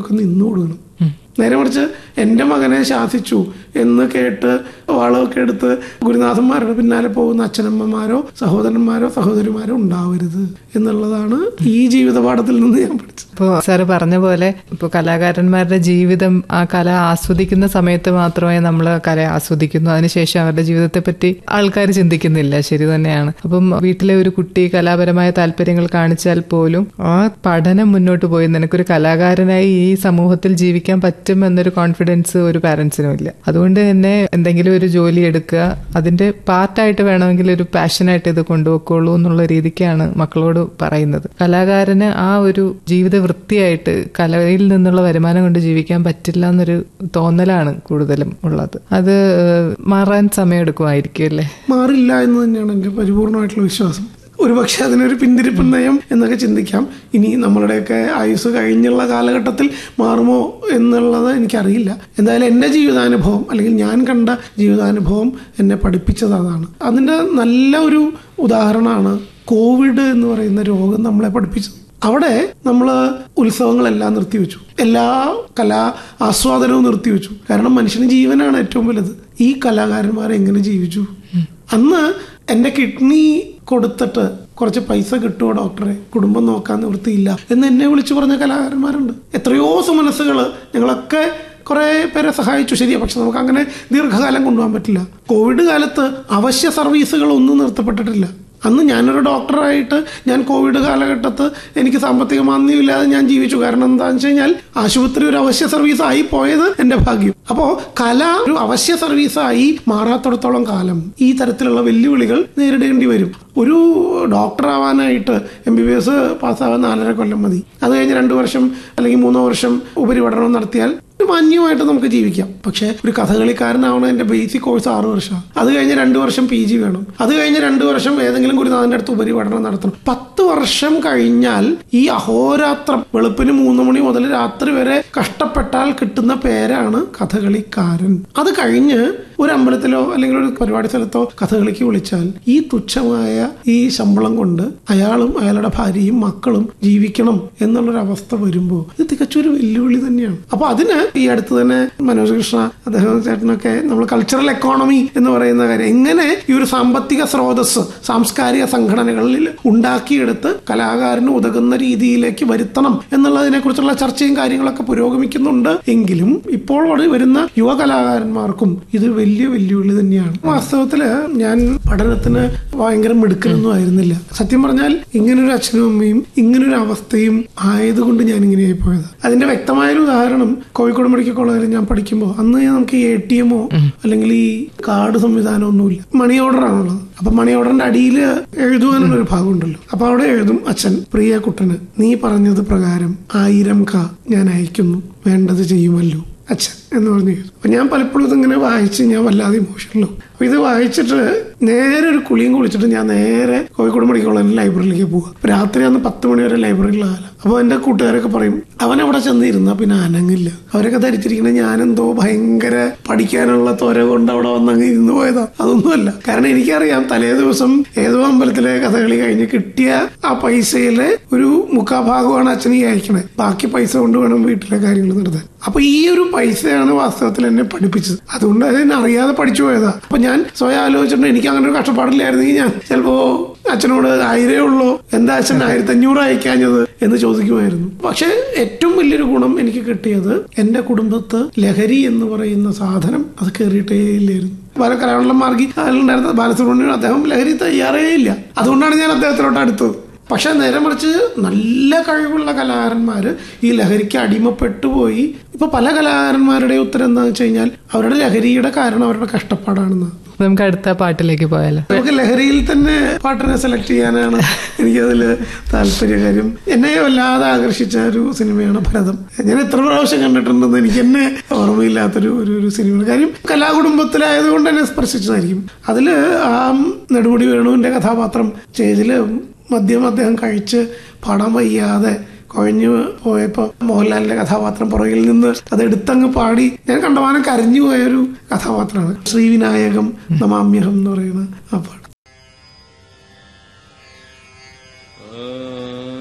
ഒക്കെ നിന്നു കൊടുക്കണം. നേരെ മറിച്ച് എൻ്റെ മകനെ ശാസിച്ചു എന്ന് കേട്ട് വാളൊക്കെ എടുത്ത് ഗുരുനാഥന്മാരുടെ പിന്നാലെ പോകുന്ന അച്ഛനമ്മമാരോ സഹോദരന്മാരോ സഹോദരിമാരോ ഉണ്ടാവരുത് എന്നുള്ളതാണ് ഈ ജീവിത പാഠത്തിൽ നിന്ന് ഞാൻ പഠിച്ചത്. ഇപ്പോൾ സാറ് പറഞ്ഞ പോലെ ഇപ്പോൾ കലാകാരന്മാരുടെ ജീവിതം ആ കല ആസ്വദിക്കുന്ന സമയത്ത് മാത്രമേ നമ്മൾ കല ആസ്വദിക്കുന്നു, അതിനുശേഷം അവരുടെ ജീവിതത്തെ പറ്റി ആൾക്കാർ ചിന്തിക്കുന്നില്ല. ശരി തന്നെയാണ്. അപ്പം വീട്ടിലെ ഒരു കുട്ടി കലാപരമായ താല്പര്യങ്ങൾ കാണിച്ചാൽ പോലും ആ പഠനം മുന്നോട്ട് പോയി നിനക്കൊരു കലാകാരനായി ഈ സമൂഹത്തിൽ ജീവിക്കാൻ പറ്റും എന്നൊരു കോൺഫിഡൻസ് ഒരു പാരന്റ്സിനും ഇല്ല. അതുകൊണ്ട് തന്നെ എന്തെങ്കിലും ഒരു ജോലി എടുക്കുക, അതിന്റെ പാർട്ടായിട്ട് വേണമെങ്കിൽ ഒരു പാഷനായിട്ട് ഇത് കൊണ്ടുപോയിക്കോളൂ എന്നുള്ള രീതിക്കാണ് മക്കളോട് പറയുന്നത്. കലാകാരന് ആ ഒരു ജീവിത വൃത്തിയായിട്ട് കലയിൽ നിന്നുള്ള വരുമാനം കൊണ്ട് ജീവിക്കാൻ പറ്റില്ല എന്നൊരു തോന്നലാണ് കൂടുതലും ഉള്ളത്. അത് മാറാൻ സമയമെടുക്കുമായിരിക്കും അല്ലേ? മാറില്ല എന്ന് തന്നെയാണ് എൻ്റെ പരിപൂർണമായിട്ടുള്ള വിശ്വാസം. ഒരുപക്ഷെ അതിനൊരു പിന്തിരിപ്പ് നയം എന്നൊക്കെ ചിന്തിക്കാം. ഇനി നമ്മളുടെയൊക്കെ ആയുസ് കഴിഞ്ഞുള്ള കാലഘട്ടത്തിൽ മാറുമോ എന്നുള്ളത് എനിക്കറിയില്ല. എന്തായാലും എൻ്റെ ജീവിതാനുഭവം അല്ലെങ്കിൽ ഞാൻ കണ്ട ജീവിതാനുഭവം എന്നെ പഠിപ്പിച്ചത് അതാണ്. അതിൻ്റെ നല്ല ഒരു ഉദാഹരണമാണ് കോവിഡ് എന്ന് പറയുന്ന രോഗം നമ്മളെ പഠിപ്പിച്ചത്. അവിടെ നമ്മൾ ഉത്സവങ്ങളെല്ലാം നിർത്തിവെച്ചു, എല്ലാ കലാ ആസ്വാദനവും നിർത്തിവെച്ചു. കാരണം മനുഷ്യന് ജീവനാണ് ഏറ്റവും വലുത്. ഈ കലാകാരന്മാർ എങ്ങനെ ജീവിച്ചു? അന്ന് എൻ്റെ കിഡ്നി കൊടുത്തിട്ട് കുറച്ച് പൈസ കിട്ടുമോ ഡോക്ടറെ, കുടുംബം നോക്കാൻ നിവൃത്തിയില്ല എന്ന് എന്നെ വിളിച്ചു പറഞ്ഞ കലാകാരന്മാരുണ്ട്. എത്രയോ സുമനസ്സുകൾ ഞങ്ങളൊക്കെ കുറെ പേരെ സഹായിച്ചു, ശരിയാ. പക്ഷെ നമുക്ക് അങ്ങനെ ദീർഘകാലം കൊണ്ടുപോകാൻ പറ്റില്ല. കോവിഡ് കാലത്ത് അവശ്യ സർവീസുകളൊന്നും നിർത്തപ്പെട്ടിട്ടില്ല. അന്ന് ഞാനൊരു ഡോക്ടറായിട്ട് ഞാൻ കോവിഡ് കാലഘട്ടത്ത് എനിക്ക് സാമ്പത്തിക മാന്ദ്യമില്ലാതെ ഞാൻ ജീവിച്ചു. കാരണം എന്താണെന്ന് വെച്ച് കഴിഞ്ഞാൽ ആശുപത്രി ഒരു അവശ്യ സർവീസ് ആയി പോയത് എൻ്റെ ഭാഗ്യം. അപ്പോൾ കല ഒരു അവശ്യ സർവീസായി മാറാത്തിടത്തോളം കാലം ഈ തരത്തിലുള്ള വെല്ലുവിളികൾ നേരിടേണ്ടി വരും. ഒരു ഡോക്ടറാവാനായിട്ട് MBBS പാസ്സാവാൻ 4.5 കൊല്ലം മതി. അത് കഴിഞ്ഞ് 2 വർഷം അല്ലെങ്കിൽ 3 വർഷം ഉപരിപഠനം നടത്തിയാൽ മാന്യമായിട്ട് നമുക്ക് ജീവിക്കാം. പക്ഷെ ഒരു കഥകളിക്കാരനാവണം എൻ്റെ ബേസിക് കോഴ്സ് 6 വർഷമാണ്. അത് കഴിഞ്ഞ് 2 വർഷം PG വേണം. അത് കഴിഞ്ഞ് 2 വർഷം ഏതെങ്കിലും ഗുരുനാഥന്റെ അടുത്ത് ഉപരിപഠനം നടത്തണം. 10 വർഷം കഴിഞ്ഞാൽ ഈ അഹോരാത്രം വെളുപ്പിന് 3 മണി മുതൽ രാത്രി വരെ കഷ്ടപ്പെട്ടാൽ കിട്ടുന്ന പേരാണ് കഥകളിക്കാരൻ. അത് കഴിഞ്ഞ് ഒരു അമ്പലത്തിലോ അല്ലെങ്കിൽ ഒരു പരിപാടി സ്ഥലത്തോ കഥകളിക്ക് വിളിച്ചാൽ ഈ തുച്ഛമായ ഈ ശമ്പളം കൊണ്ട് അയാളും അയാളുടെ ഭാര്യയും മക്കളും ജീവിക്കണം എന്നുള്ളൊരവസ്ഥ വരുമ്പോൾ ഇത് തികച്ചൊരു വെല്ലുവിളി തന്നെയാണ്. അപ്പൊ അതിന് ഈ അടുത്ത് തന്നെ മനോജ് കൃഷ്ണ അദ്ദേഹം ചേട്ടനൊക്കെ നമ്മൾ കൾച്ചറൽ എക്കോണമി എന്ന് പറയുന്ന കാര്യം, എങ്ങനെ ഈ ഒരു സാമ്പത്തിക സ്രോതസ് സാംസ്കാരിക സംഘടനകളിൽ ഉണ്ടാക്കിയെടുത്ത് കലാകാരന് ഉതകുന്ന രീതിയിലേക്ക് വരുത്തണം എന്നുള്ളതിനെ കുറിച്ചുള്ള ചർച്ചയും കാര്യങ്ങളൊക്കെ പുരോഗമിക്കുന്നുണ്ട്. എങ്കിലും ഇപ്പോൾ വരുന്ന യുവ കലാകാരന്മാർക്കും ഇത് വലിയ വെല്ലുവിളി തന്നെയാണ്. വാസ്തവത്തില് ഞാൻ പഠനത്തിന് ഭയങ്കര മിടുക്കനൊന്നും ആയിരുന്നില്ല. സത്യം പറഞ്ഞാൽ ഇങ്ങനൊരു അച്ഛനും അമ്മയും ഇങ്ങനൊരു അവസ്ഥയും ആയതുകൊണ്ട് ഞാൻ ഇങ്ങനെയായി പോയത്. അതിന്റെ വ്യക്തമായൊരു ഉദാഹരണം കോഴിക്കോട് മെഡിക്കൽ കോളേജിൽ ഞാൻ പഠിക്കുമ്പോൾ അന്ന് നമുക്ക് ATM അല്ലെങ്കിൽ ഈ കാർഡ് സംവിധാനം ഒന്നുമില്ല. മണി ഓർഡർ ആണുള്ളത്. അപ്പൊ മണി ഓർഡറിന്റെ അടിയിൽ എഴുതുവാനുള്ള ഒരു ഭാഗം ഉണ്ടല്ലോ. അപ്പൊ അവിടെ എഴുതും, അച്ഛൻ പ്രിയ കുട്ടന് നീ പറഞ്ഞത് പ്രകാരം 1000 ഞാൻ അയക്കുന്നു, വേണ്ടത് ചെയ്യുമല്ലോ അച്ഛൻ എന്ന് പറഞ്ഞു. അപ്പൊ ഞാൻ പലപ്പോഴും ഇതിങ്ങനെ വായിച്ച് ഞാൻ വല്ലാതെ ഇമോഷണലാവും. അപ്പൊ ഇത് വായിച്ചിട്ട് നേരെ ഒരു കുളിയും കുളിച്ചിട്ട് ഞാൻ നേരെ കോഴിക്കോട് മെഡിക്കൽ കോളേജിൽ ലൈബ്രറിയിലേക്ക് പോവാം. രാത്രി അന്ന് 10 മണി വരെ ലൈബ്രറിയിലുള്ള കാലം. അപ്പൊ എന്റെ കൂട്ടുകാരൊക്കെ പറയും അവനവിടെ ചെന്നിരുന്ന പിന്നെ അനങ്ങില്ല. അവരൊക്കെ ധരിച്ചിരിക്കണ ഞാനെന്തോ ഭയങ്കര പഠിക്കാനുള്ള ത്വര കൊണ്ട് അവിടെ വന്നങ്ങ് ഇരുന്ന് പോയതാ. അതൊന്നുമല്ല. കാരണം എനിക്കറിയാം തലേ ദിവസം ഏതോ അമ്പലത്തിലെ കഥകളി കഴിഞ്ഞ് കിട്ടിയ ആ പൈസയിലെ ഒരു 3/4 ഭാഗമാണ് അച്ഛനീ അയക്കണേ. ബാക്കി പൈസ കൊണ്ട് വേണം വീട്ടിലെ കാര്യങ്ങൾ നടത്താൻ. അപ്പൊ ഈ ഒരു പൈസയാണ് വാസ്തവത്തിൽ എന്നെ പഠിപ്പിച്ചത്. അതുകൊണ്ട് അതെന്നെ അറിയാതെ പഠിച്ചു പോയതാ. അപ്പൊ ഞാൻ സ്വയം ആലോചിച്ചിട്ടുണ്ട്, എനിക്ക് അങ്ങനെ ഒരു കഷ്ടപ്പാടില്ലായിരുന്നെങ്കിൽ ഞാൻ ചിലപ്പോ അച്ഛനോട് 1000 ഉള്ളൂ, എന്താ അച്ഛൻ 1500 അയക്കാഞ്ഞത് എന്ന് ചോദിക്കുമായിരുന്നു. പക്ഷെ ഏറ്റവും വലിയൊരു ഗുണം എനിക്ക് കിട്ടിയത് എന്റെ കുടുംബത്ത് ലഹരി എന്ന് പറയുന്ന സാധനം അത് കയറിയിട്ടേ ഇല്ലായിരുന്നു. കലാമണ്ഡലം അതിലുണ്ടായിരുന്ന ബാലസുബ്രഹ്മണ്യൻ അദ്ദേഹം ലഹരി തയ്യാറേ ഇല്ല. അതുകൊണ്ടാണ് ഞാൻ അദ്ദേഹത്തിലോട്ട് അടുത്തത്. പക്ഷെ നേരെ മറിച്ച് നല്ല കഴിവുള്ള കലാകാരന്മാര് ഈ ലഹരിക്ക് അടിമപ്പെട്ടു പോയി. ഇപ്പൊ പല കലാകാരന്മാരുടെ ഉത്തരം എന്താണെന്ന് വെച്ച് കഴിഞ്ഞാൽ അവരുടെ ലഹരിയുടെ കാരണം അവരുടെ കഷ്ടപ്പാടാണെന്ന്. നമുക്ക് അടുത്ത പാട്ടിലേക്ക് പോയാലോ? നമുക്ക് ലഹരിയിൽ തന്നെ പാട്ടിനെ സെലക്ട് ചെയ്യാനാണ് എനിക്കതിൽ താല്പര്യകാര്യം. എന്നെ വല്ലാതെ ആകർഷിച്ച ഒരു സിനിമയാണ് ഭരതം. ഞാൻ എത്ര പ്രാവശ്യം കണ്ടിട്ടുണ്ടെന്ന് എനിക്ക് എന്നെ ഓർമ്മയില്ലാത്തൊരു ഒരു സിനിമയുടെ കാര്യം. കലാകുടുംബത്തിലായതുകൊണ്ട് എന്നെ സ്പർശിച്ചതായിരിക്കും. അതില് ആ നെടുമുടി വേണുവിന്റെ കഥാപാത്രം സ്റ്റേജില് മദ്യം അദ്ദേഹം കഴിച്ച് പാടാൻ വയ്യാതെ കുഴഞ്ഞു പോയപ്പോ മോഹൻലാലിന്റെ കഥാപാത്രം പുറകിൽ നിന്ന് അത് എടുത്തങ്ങ് പാടി ഞാൻ കണ്ടമാനം കരഞ്ഞു പോയൊരു കഥാപാത്രമാണ്. ശ്രീവിനായകം നമാമ്യഹം എന്ന് പറയുന്ന ആ പാട്ട്.